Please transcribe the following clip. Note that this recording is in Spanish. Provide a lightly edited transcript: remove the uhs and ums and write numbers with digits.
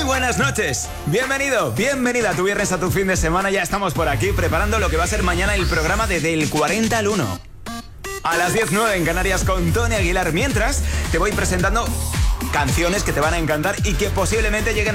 buenas noches. Bienvenido, bienvenida a tu viernes, a tu fin de semana. Ya estamos por aquí preparando lo que va a ser mañana el programa de Del 40 al 1. A las 10:09 en Canarias con Tony Aguilar. Mientras, te voy presentando canciones que te van a encantar y que posiblemente lleguen